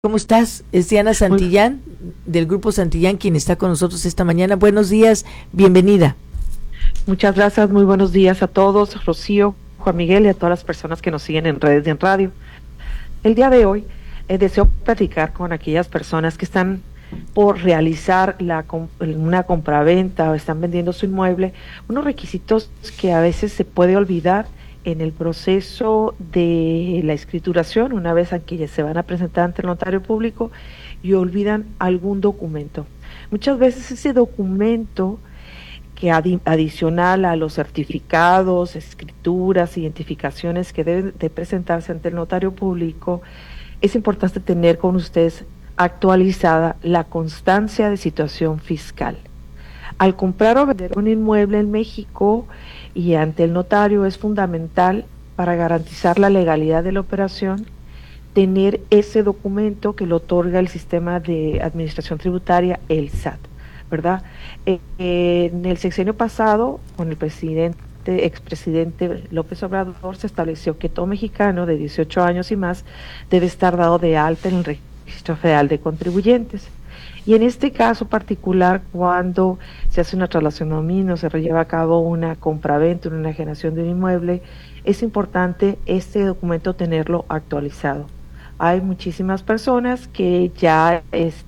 ¿Cómo estás? Es Diana Muy, Santillán, del Grupo Santillán, quien está con nosotros esta mañana. Buenos días, bienvenida. muchas gracias, muy buenos días a todos, Rocío, Juan Miguel y a todas las personas que nos siguen en redes y en radio. El día de hoy deseo platicar con aquellas personas que están por realizar una compraventa o están vendiendo su inmueble, unos requisitos que a veces se puede olvidar en el proceso de la escrituración, una vez que ya se van a presentar ante el notario público y olvidan algún documento. Muchas veces ese documento que adicional a los certificados, escrituras, identificaciones que deben de presentarse ante el notario público, es importante tener con ustedes actualizada la constancia de situación fiscal. Al comprar o vender un inmueble en México y ante el notario es fundamental para garantizar la legalidad de la operación tener ese documento que lo otorga el sistema de administración tributaria, el SAT, ¿verdad? En el sexenio pasado, con el expresidente López Obrador, se estableció que todo mexicano de 18 años y más debe estar dado de alta en el Registro Federal de Contribuyentes. Y en este caso particular, cuando se hace una traslación nominio, se lleva a cabo una compraventa, una enajenación de un inmueble, es importante este documento tenerlo actualizado. Hay muchísimas personas que ya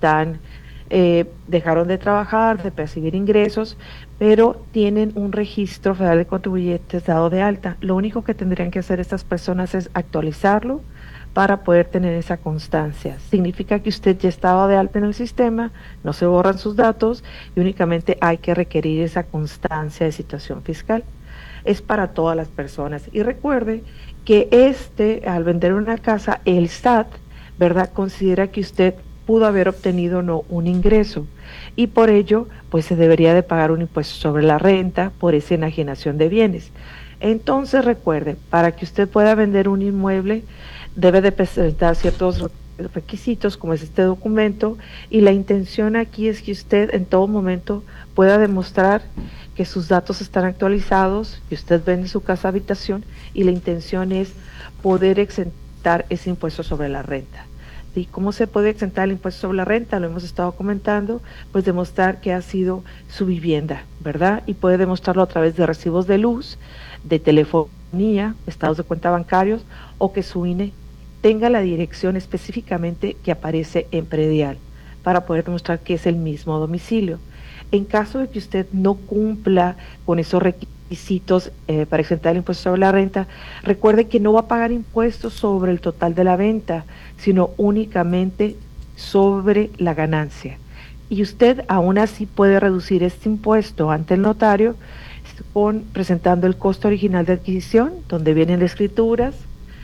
dejaron de trabajar, de percibir ingresos, pero tienen un registro federal de contribuyentes dado de alta. Lo único que tendrían que hacer estas personas es actualizarlo para poder tener esa constancia. Significa que usted ya estaba de alta en el sistema, no se borran sus datos y únicamente hay que requerir esa constancia de situación fiscal. Es para todas las personas. Y recuerde que al vender una casa, el SAT, ¿verdad?, considera que usted pudo haber obtenido no un ingreso y por ello pues se debería de pagar un impuesto sobre la renta por esa enajenación de bienes. Entonces recuerde, para que usted pueda vender un inmueble debe de presentar ciertos requisitos como es este documento, y la intención aquí es que usted en todo momento pueda demostrar que sus datos están actualizados, que usted vende su casa habitación, y la intención es poder exentar ese impuesto sobre la renta. ¿Y cómo se puede exentar el impuesto sobre la renta? Lo hemos estado comentando, pues demostrar que ha sido su vivienda, ¿verdad? Y puede demostrarlo a través de recibos de luz, de telefonía, estados de cuenta bancarios, o que su INE tenga la dirección específicamente que aparece en predial, para poder demostrar que es el mismo domicilio. En caso de que usted no cumpla con esos requisitos para exentar el impuesto sobre la renta, recuerde que no va a pagar impuestos sobre el total de la venta, sino únicamente sobre la ganancia. Y usted aún así puede reducir este impuesto ante el notario presentando el costo original de adquisición, donde vienen las escrituras.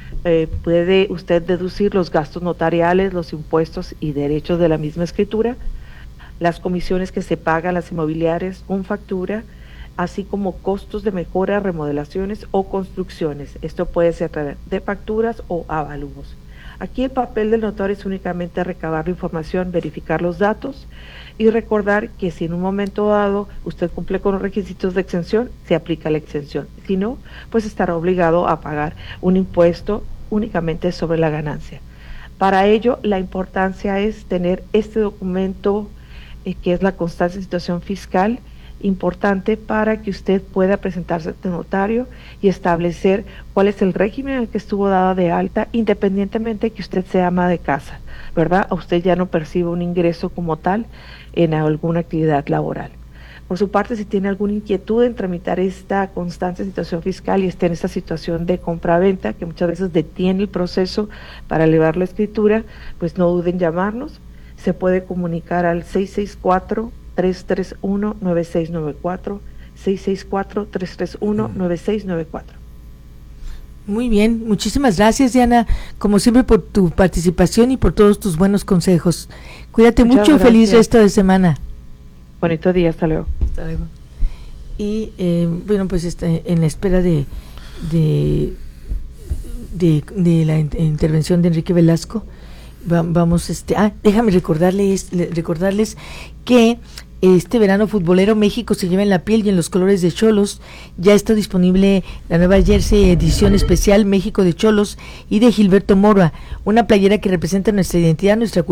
Puede usted deducir los gastos notariales, los impuestos y derechos de la misma escritura, las comisiones que se pagan las inmobiliarias con factura, así como costos de mejora, remodelaciones o construcciones. Esto puede ser a través de facturas o avalúos. Aquí el papel del notario es únicamente recabar la información, verificar los datos y recordar que si en un momento dado usted cumple con los requisitos de exención, se aplica la exención. Si no, pues estará obligado a pagar un impuesto únicamente sobre la ganancia. Para ello, la importancia es tener este documento que es la constancia de situación fiscal, importante para que usted pueda presentarse ante notario y establecer cuál es el régimen en el que estuvo dada de alta, independientemente de que usted sea ama de casa, ¿verdad? O usted ya no percibe un ingreso como tal en alguna actividad laboral. Por su parte, si tiene alguna inquietud en tramitar esta constancia de situación fiscal y está en esta situación de compra-venta, que muchas veces detiene el proceso para elevar la escritura, pues no duden en llamarnos. Se puede comunicar al 664-331-9694, 664-331-9694. Muy bien, muchísimas gracias, Diana, como siempre, por tu participación y por todos tus buenos consejos. Cuídate Muchas mucho, gracias. feliz resto de semana. Bonito día, hasta luego. Hasta luego. Y bueno, pues en la espera de la intervención de Enrique Velasco, vamos, déjame recordarles que este verano futbolero. México se lleva en la piel y en los colores de Xolos. Ya está disponible la nueva jersey edición especial México de Xolos y de Gilberto Mora, una playera que representa nuestra identidad, nuestra cultura